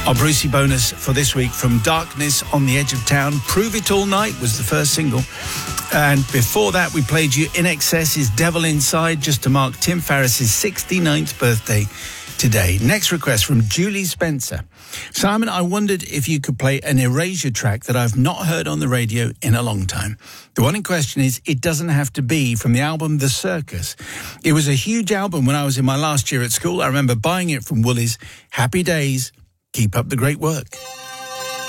Our Brucey bonus for this week from Darkness on the Edge of Town. Prove It All Night was the first single. And before that, we played you In Excess's Devil Inside, just to mark Tim Ferriss's 69th birthday today. Next request from Julie Spencer. Simon, I wondered if you could play an Erasure track that I've not heard on the radio in a long time. The one in question is, it doesn't have to be from the album The Circus. It was a huge album when I was in my last year at school. I remember buying it from Woolies. Happy days. Keep up the great work.